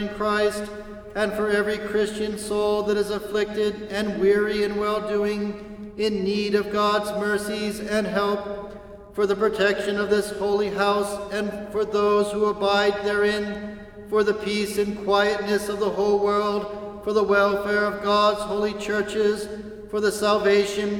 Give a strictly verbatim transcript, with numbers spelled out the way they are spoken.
in Christ, and for every Christian soul that is afflicted and weary in well-doing, in need of God's mercies and help, for the protection of this holy house and for those who abide therein, for the peace and quietness of the whole world, for the welfare of God's holy churches, for the salvation